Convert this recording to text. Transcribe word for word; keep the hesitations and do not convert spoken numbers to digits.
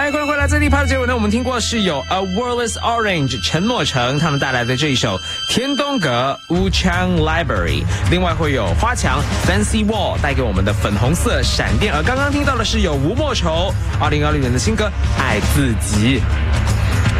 欢迎各位回来，这一趴的结尾呢，我们听过是有 A Wordless Orange 陈诺成他们带来的这一首天东阁 Wuchang Library， 另外会有花墙 Fancy Wall 带给我们的粉红色闪电，而刚刚听到的是有吴莫愁二零二零年的新歌爱自己。